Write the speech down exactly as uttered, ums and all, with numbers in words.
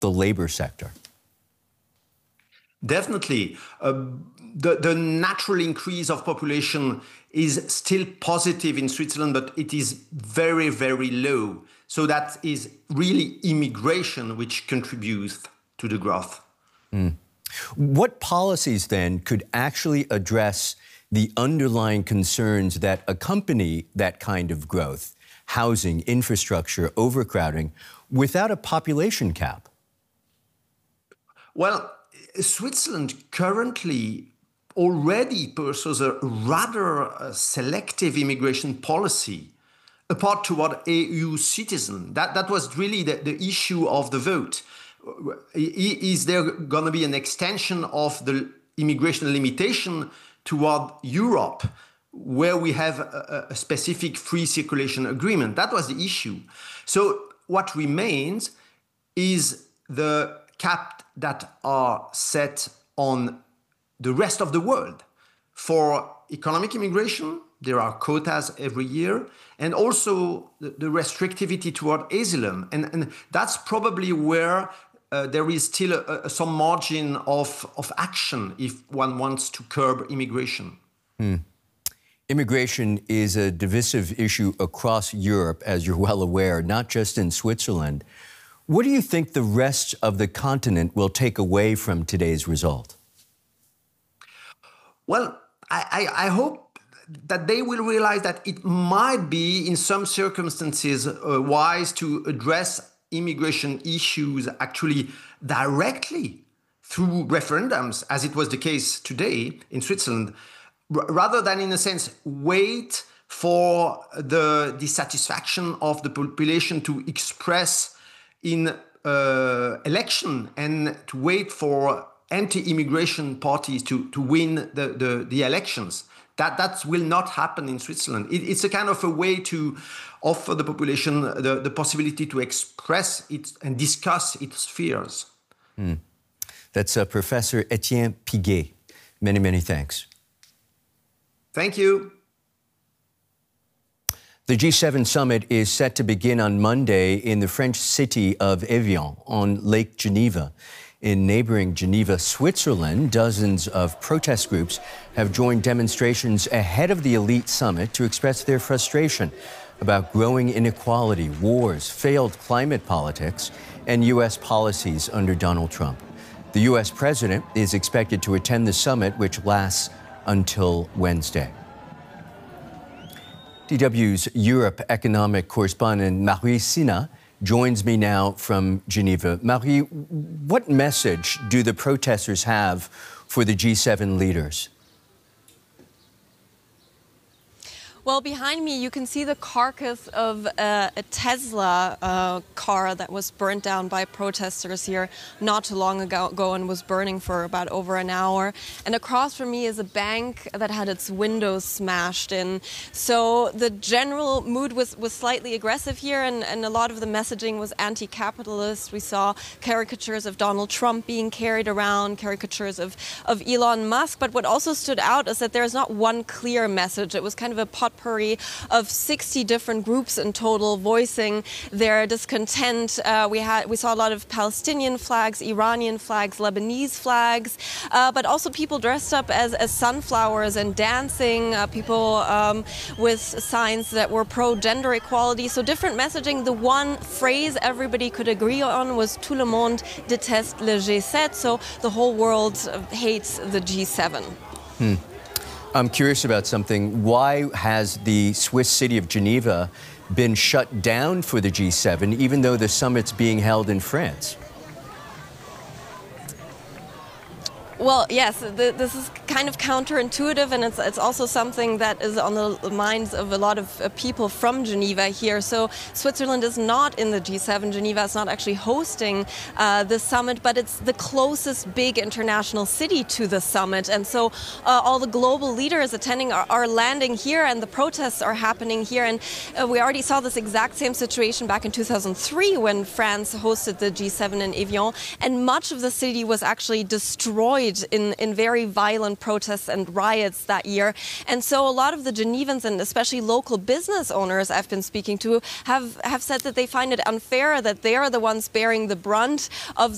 the labor sector? Definitely. Uh, the, the natural increase of population is still positive in Switzerland, but it is very, very low. So that is really immigration which contributes to the growth. Mm. What policies then could actually address the underlying concerns that accompany that kind of growth, housing, infrastructure, overcrowding, without a population cap? Well, Switzerland currently already pursues a rather uh, selective immigration policy, apart toward E U citizens. That, that was really the, the issue of the vote. Is there going to be an extension of the immigration limitation toward Europe, where we have a, a specific free circulation agreement? That was the issue. So what remains is the cap that are set on the rest of the world. For economic immigration, there are quotas every year, and also the, the restrictivity toward asylum. And, and that's probably where uh, there is still a, a, some margin of, of action if one wants to curb immigration. Hmm. Immigration is a divisive issue across Europe, as you're well aware, not just in Switzerland. What do you think the rest of the continent will take away from today's result? Well, I, I, I hope that they will realize that it might be, in some circumstances, uh, wise to address immigration issues actually directly through referendums, as it was the case today in Switzerland, r- rather than, in a sense, wait for the dissatisfaction of the population to express in uh, election and to wait for anti-immigration parties to, to win the, the, the elections. That, that will not happen in Switzerland. It, it's a kind of a way to offer the population the, the possibility to express it and discuss its fears. Hmm. That's uh, Professor Etienne Piguet. Many, many thanks. Thank you. The G seven summit is set to begin on Monday in the French city of Evian on Lake Geneva. In neighboring Geneva, Switzerland, dozens of protest groups have joined demonstrations ahead of the elite summit to express their frustration about growing inequality, wars, failed climate politics, and U S policies under Donald Trump. The U S president is expected to attend the summit, which lasts until Wednesday. D W's Europe economic correspondent Marie Sina joins me now from Geneva. Marie, what message do the protesters have for the G seven leaders? Well, behind me, you can see the carcass of uh, a Tesla uh, car that was burnt down by protesters here not too long ago and was burning for about over an hour. And across from me is a bank that had its windows smashed in. So the general mood was, was slightly aggressive here, and, and a lot of the messaging was anti-capitalist. We saw caricatures of Donald Trump being carried around, caricatures of, of Elon Musk. But what also stood out is that there's not one clear message. It was kind of a pot potpourri of sixty different groups in total voicing their discontent. Uh, we had we saw a lot of Palestinian flags, Iranian flags, Lebanese flags, uh, but also people dressed up as, as sunflowers and dancing, uh, people um, with signs that were pro-gender equality. So different messaging. The one phrase everybody could agree on was "Tout le monde déteste le G seven," so the whole world hates the G seven. Hmm. I'm curious about something. Why has the Swiss city of Geneva been shut down for the G seven, even though the summit's being held in France? Well, yes, the, this is kind of counterintuitive, and it's, it's also something that is on the minds of a lot of uh, people from Geneva here. So Switzerland is not in the G seven. Geneva is not actually hosting uh, the summit, but it's the closest big international city to the summit. And so uh, all the global leaders attending are, are landing here, and the protests are happening here. And uh, we already saw this exact same situation back in two thousand three when France hosted the G seven in Evian, and much of the city was actually destroyed In, in very violent protests and riots that year. And so a lot of the Genevans, and especially local business owners I've been speaking to, have, have said that they find it unfair that they are the ones bearing the brunt of